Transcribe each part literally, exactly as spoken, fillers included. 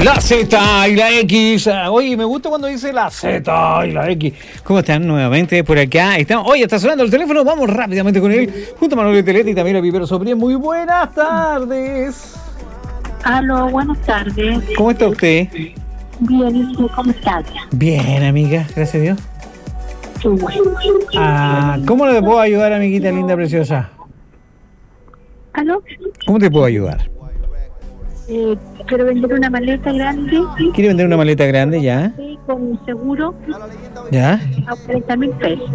La Z y la X. Oye, me gusta cuando dice la Z y la X. ¿Cómo están nuevamente por acá? Estamos. Oye, está sonando el teléfono. Vamos rápidamente con él. Junto a Manuel Teletti y también a Vivero Sobrien. Muy buenas tardes. Aló, buenas tardes. ¿Cómo está usted? Bien, ¿y tú cómo estás? Bien, amiga. Gracias a Dios. Qué bueno. Ah, ¿cómo le puedo ayudar, amiguita linda, preciosa? ¿Aló? ¿Cómo te puedo ayudar? Eh, quiero vender una maleta grande. ¿Quiere vender una maleta grande ya? Sí, con un seguro ¿Ya? a cuarenta mil pesos.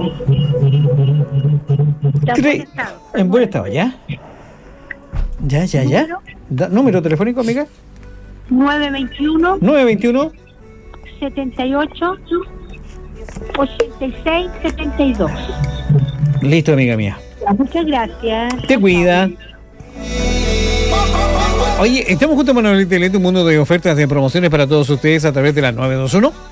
Ya, ¿Cre- buen estado. En buen estado, ¿ya? ¿Ya, ya, ya? ¿Número? Da- ¿Número telefónico, amiga? nueve veintiuno, nueve veintiuno. setenta y ocho, ochenta y seis, setenta y dos. Listo, amiga mía. Muchas gracias. Te cuida. Oye, estamos junto a Manuel Teletti, un mundo de ofertas de promociones para todos ustedes a través de la nueve dos uno.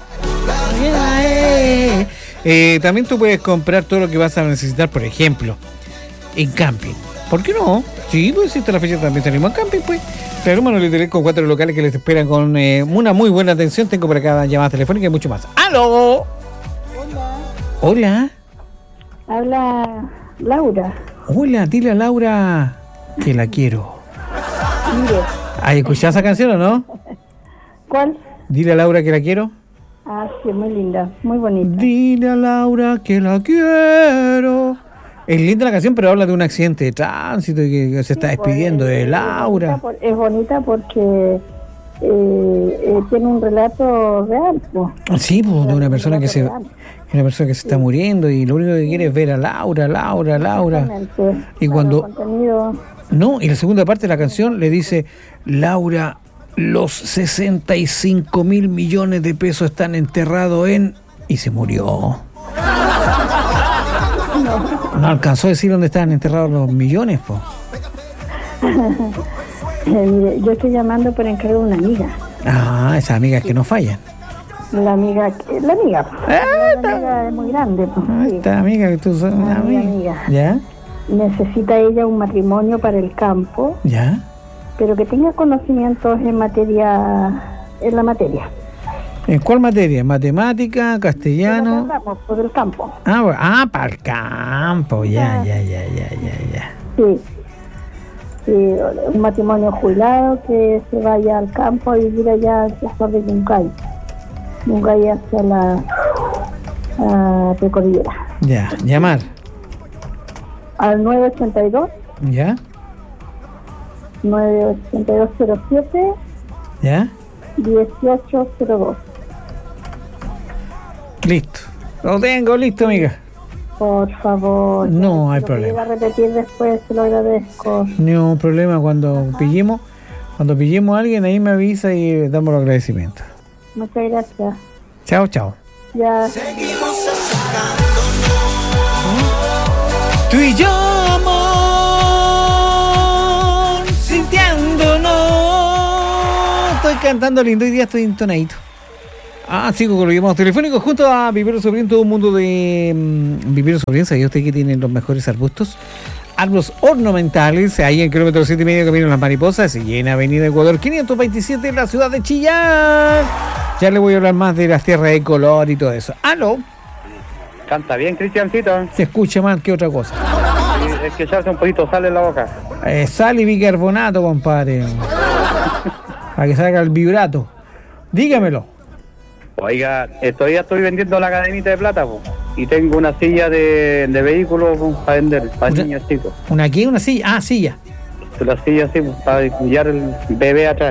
Eh, también tú puedes comprar todo lo que vas a necesitar, por ejemplo, en camping. ¿Por qué no? Sí, pues existe la fecha también salimos en camping, pues. Claro, Manuel Teletti con cuatro locales que les esperan con eh, una muy buena atención. Tengo por acá llamadas telefónicas y mucho más. ¡Aló! Hola. Hola. Habla Laura. Hola, dile a Laura que la quiero. Mire. ¿Has escuchado esa canción o no? ¿Cuál? Dile a Laura que la quiero. Ah, sí, muy linda, muy bonita. Dile a Laura que la quiero. Es linda la canción, pero habla de un accidente de tránsito y que se está Sí, despidiendo pues, de es Laura. bonita por- Es bonita porque eh, eh, tiene un relato real. Pues. Sí, pues, de una persona que se, Real. una persona que se está muriendo y lo único que quiere es ver a Laura, Laura, Laura. Exactamente. Y Claro, cuando- contenido. No, y la segunda parte de la canción le dice, Laura, los sesenta y cinco mil millones de pesos están enterrados en... Y se murió. No alcanzó a decir dónde estaban enterrados los millones, po. Eh, mire, yo estoy llamando por encargo de una amiga. Ah, esas amigas que no fallan. La amiga, que- la amiga, Ah, la amiga es muy grande. Pues, Ah, sí. esta amiga que tú sos una Ah, mi amiga. amiga. ¿Ya? Necesita ella un matrimonio para el campo, ¿Ya? pero que tenga conocimientos en materia, en la materia. ¿En cuál materia? ¿Matemática? Pero ¿Castellano? hablamos, por el campo. Ah, bueno, ah, para el campo. Ya, ya, ya, ya, ya, ya. Sí. Sí, un matrimonio jubilado que se vaya al campo a vivir allá al sector de Yungay. Yungay hacia la uh, precordillera. Ya, llamar. Al nueve ochenta y dos, ¿Ya? nueve ochenta y dos cero siete, ¿Ya? dieciocho cero dos. Listo. Lo tengo listo, amiga. Por favor. No hay Lo que problema. quiera repetir después, se lo agradezco. No problema cuando pillemos. Cuando pillemos a alguien, ahí me avisa y damos los agradecimientos. Muchas gracias. Chao, chao. Ya. Tú y yo, amor, sintiéndonos. Estoy cantando lindo, hoy día estoy entonadito. Ah, sigo con los llamados telefónicos junto a Vivero Sobrien, todo un mundo de mm, Vivero Sobrien. ¿Sabía usted que tienen los mejores arbustos? Árboles ornamentales, ahí en el kilómetro siete y medio camino a Las Mariposas y en Avenida Ecuador quinientos veintisiete en la ciudad de Chillán. Ya le voy a hablar más de las tierras de color y todo eso. ¿Aló? Canta bien, Cristiancito. Se escucha más que otra cosa. Es que echarse un poquito sal en la boca. Eh, sal y bicarbonato, compadre. Para que salga el vibrato. Dígamelo. Oiga, estoy, ya estoy vendiendo la cadenita de plata, po, y tengo una silla de, de vehículo po, para vender, para Una- niños chicos. ¿Una aquí? ¿Una silla? Ah, silla. La silla así, po, para guiar el bebé atrás.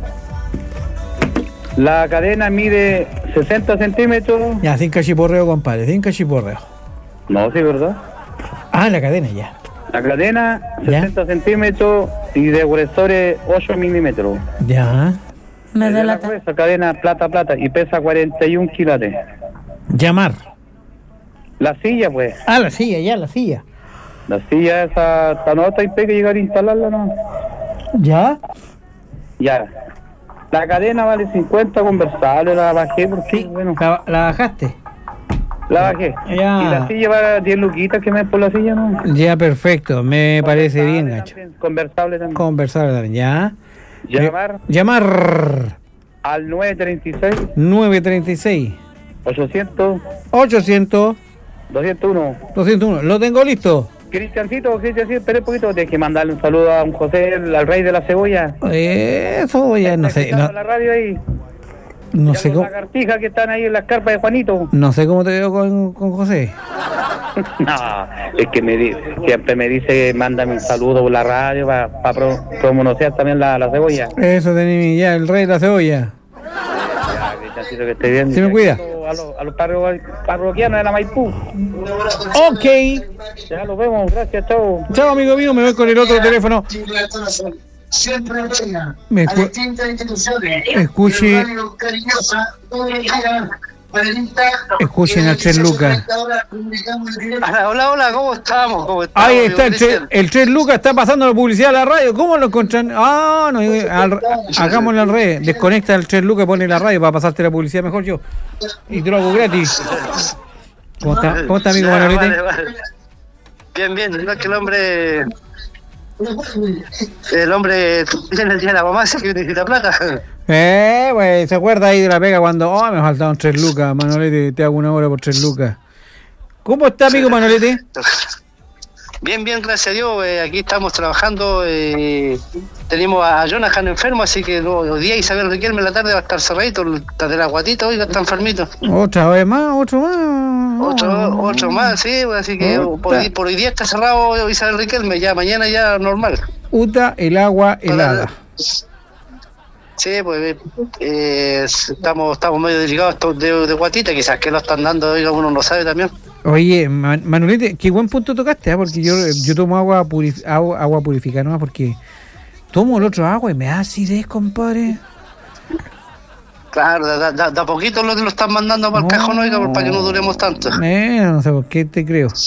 La cadena mide sesenta centímetros. Ya, sin cachiporreo, compadre. Sin cachiporreo. No, sí, ¿verdad? Ah, la cadena ya. La cadena, ¿Ya? sesenta centímetros y de gruesores ocho milímetros. Ya. Me Es de la delata. gruesa, cadena plata, plata, y pesa cuarenta y un quilates. Llamar. La silla, pues. Ah, la silla, ya, la silla. La silla esa, tan nota y hay que llegar a instalarla, ¿no? ¿Ya? Ya. La cadena vale cincuenta, conversable, la bajé porque, Sí, bueno, la, la bajaste. la bajé. Ya. Y la silla va diez luquitas que me den por la silla, ¿no? Ya, perfecto. Me parece bien, gacho. También, conversable también. Conversar, ya. Llamar Eh, llamar. al nueve treinta y seis, nueve treinta y seis, ochocientos, ochocientos, doscientos uno. doscientos uno. Lo tengo listo. Cristiancito, Cristiancito, espera un poquito, tienes que mandarle un saludo a un José, al rey de la cebolla. Eso ya no sé. No, la radio ahí. no Ya sé los cómo. lagartijas que están ahí en las carpas de Juanito. No sé cómo te veo con, con José. No, es que me di- siempre me dice, mándame un saludo por la radio para pa pro- promocionar también la, la cebolla. Eso tenés ya, el rey de la cebolla. Ya, Cristiancito, que esté bien. Se me cuida. A los, a los parro- parroquianos de la Maipú. Ok. Ya los vemos, gracias, chao. Chao, amigo mío, me voy con el otro teléfono. Siempre llega Me a escu- distintas instituciones. escuche- Radio cariñosa, todo el día, Margarita, Escuchen al Tres Lucas. Hola, hola, hola, ¿cómo estamos? ¿Cómo estamos? Ahí está el Cristian? Tres, el Tres Lucas, está pasando la publicidad a la radio. ¿Cómo lo encuentran? Ah, no, al, hagámoslo al revés. Desconecta el Tres Lucas, pone la radio para pasarte la publicidad mejor yo. Y te lo hago gratis. ¿Cómo está, ¿Cómo está amigo Ya, Manolete? vale, vale. Bien, bien, no es que el hombre. El hombre tiene el día de la mamá, así que necesita plata. Eh, güey, ¿se acuerda ahí de la pega cuando, oh, me faltaron tres lucas, Manolete, te hago una hora por tres lucas? ¿Cómo está, amigo Manolete? Bien, bien, gracias a Dios. Eh, aquí estamos trabajando. Eh, tenemos a Jonathan enfermo, así que no, hoy día Isabel Riquelme en la tarde va a estar cerradito. Está de la guatita, oiga, está enfermito. Otra vez más, otro más. Otro, otro más, sí, así que Puta. por, hoy- por hoy día está cerrado Isabel Riquelme, ya mañana ya normal. Uta, el agua helada. Sí, pues eh, estamos estamos medio delicados estos de, de guatita, quizás que lo están dando, oiga, uno no sabe también. Oye, Man- Manolete, qué buen punto tocaste, ¿eh? Porque yo, yo tomo agua, purif- agua, agua purificada, ¿no? Porque tomo el otro agua y me da acidez, compadre. Claro, da, da, da poquito lo que lo están mandando para el cajón, oiga, para que no duremos tanto. Eh, no sé por qué te creo.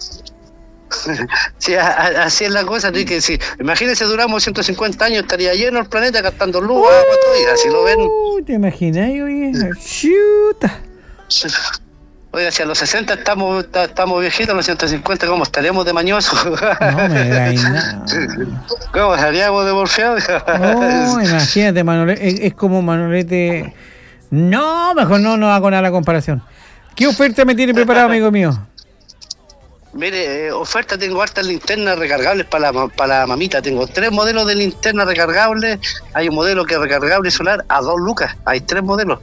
Sí, a- a- así es la cosa, así que sí. Imagínense, duramos ciento cincuenta años, estaría lleno el planeta gastando luz, agua, todo, y así lo ven. Uh, ¿te imaginas, oye? Chuta. Oiga, si a los sesenta estamos ta- estamos viejitos, a los ciento cincuenta, ¿cómo estaríamos de mañosos? No me digáis nada. ¿Cómo estaríamos de porfiados? Oh, imagínate, Manolete, es, es como Manolete. No, mejor no, no hago nada la comparación. ¿Qué oferta me tiene preparado, amigo mío? Mire, eh, oferta, tengo hartas linternas recargables para la, ma- para la mamita. Tengo tres modelos de linternas recargables. Hay un modelo que es recargable solar a dos lucas. Hay tres modelos.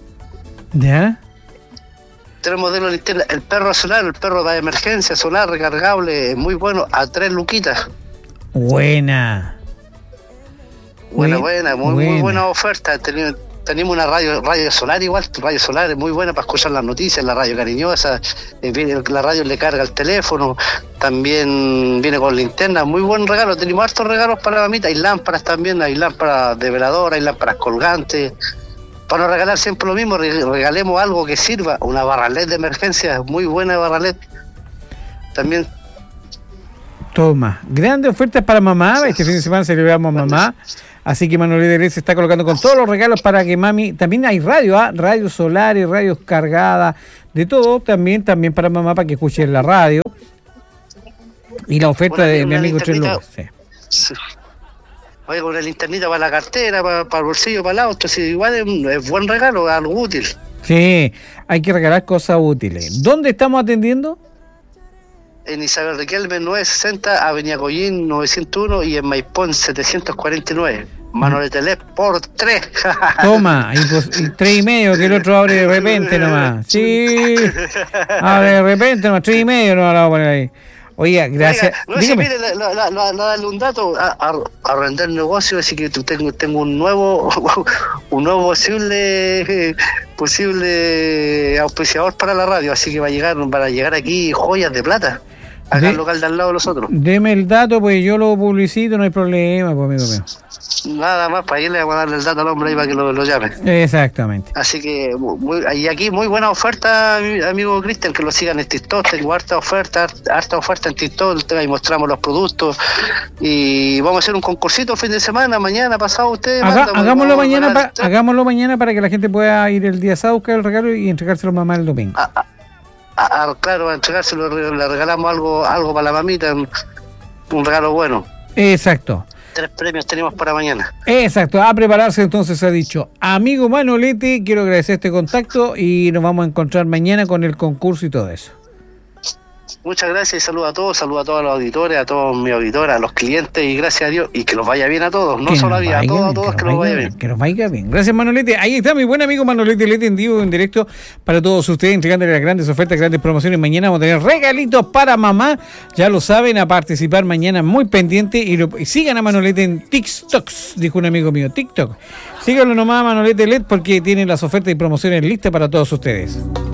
¿Ya? Tres modelos de linterna. El perro solar, el perro de emergencia solar recargable, muy bueno, a tres luquitas. Buena. Buena, Buen- buena, muy, buena. muy buena oferta. Tenemos, tenemos una radio radio solar igual, radio solar es muy buena para escuchar las noticias, la radio cariñosa, eh, viene- la radio le carga el teléfono, también viene con linterna, muy buen regalo, tenemos hartos regalos para la mamita, hay lámparas también, hay lámparas de velador, hay lámparas colgantes. Para no regalar siempre lo mismo, re- regalemos algo que sirva, una barra L E D de emergencia, muy buena barra L E D. También Toma. Grandes ofertas para mamá. Este fin de semana celebramos a mamá. Así que Manolete se está colocando con todos los regalos para que mami. También hay radio, ¿ah? Radios solares, radios cargadas, de todo. También, también para mamá para que escuche la radio. Y la oferta Una- de mi una amigo Tres linternita- Lucas. Sí. sí. Oye, con una linternita para la cartera, para, para el bolsillo, para el auto, sí, igual es, un- es buen regalo, algo útil. Sí, hay que regalar cosas útiles. ¿Dónde estamos atendiendo? En Isabel Riquelme novecientos sesenta, Avenida Collín novecientos uno y en Maipón setecientos cuarenta y nueve. Manolete L E D por tres. Toma, y, pues, y tres y medio, que el otro abre de repente nomás. Sí, abre de repente nomás, tres y medio no la voy a poner ahí. Oiga, gracias. Oiga, no sé, Dígame. mire, la, la, la, la- la- darle un dato, a, a, a arrendar negocio, así que tu- tengo, tengo un nuevo, un nuevo posible, posible auspiciador para la radio, así que va a llegar, van a llegar aquí joyas de plata, acá De- al local de al lado de nosotros. Deme el dato, pues yo lo publicito, no hay problema, pues amigo mío. Nada más, para irle a darle el dato al hombre ahí para que lo, lo llame. Exactamente. Así que, muy, y aquí muy buena oferta, ami- amigo Cristian, que lo sigan en TikTok. Tengo harta oferta, harta, harta oferta en TikTok. Ahí mostramos los productos. Y vamos a hacer un concursito el fin de semana, mañana, pasado. Ustedes Haga- mandan, hagámoslo, vamos a mañana regalar- pa- hagámoslo mañana para que la gente pueda ir el día sábado a buscar el regalo y entregárselo a mamá el domingo. Ah, ah, ah, ah, claro, a entregárselo, le regalamos algo algo para la mamita, un, un regalo bueno. Exacto. tres premios tenemos para mañana. Exacto, a prepararse entonces, ha dicho. Amigo Manolete, quiero agradecer este contacto y nos vamos a encontrar mañana con el concurso y todo eso. Muchas gracias y saludos a todos, saludos a todos los auditores, a todos mis auditores, a los clientes y gracias a Dios y que los vaya bien a todos, no solo a mí, a todos, a todos que nos vaya bien. Que nos vaya bien. Gracias Manolete. Ahí está mi buen amigo Manolete Lete en vivo, en directo para todos ustedes, entregándole las grandes ofertas, grandes promociones. Mañana vamos a tener regalitos para mamá, ya lo saben, a participar mañana muy pendiente y, lo, y sigan a Manolete en TikToks, dijo un amigo mío, TikTok. Síganlo nomás a Manolete Lete porque tienen las ofertas y promociones listas para todos ustedes.